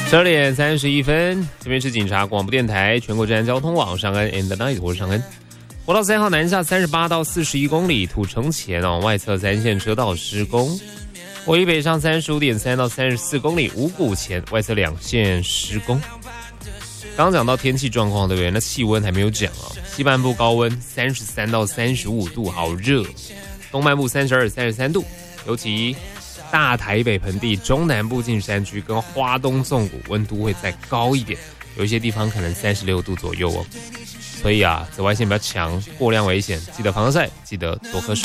12点31分，这边是警察广播电台全国治安交通网上恩 and night， 我是上恩。国道3号南下38到41公里，土城前外侧3线车道施工。国一北上35.3到34公里，五股前外侧2线施工。刚讲到天气状况，对不对？那气温还没有讲西半部高温33到35度，好热。东半部32、33度，尤其大台北盆地、中南部近山区跟花东纵谷温度会再高一点，有一些地方可能36度左右哦。所以紫外线比较强，过量危险，记得防晒，记得多喝水。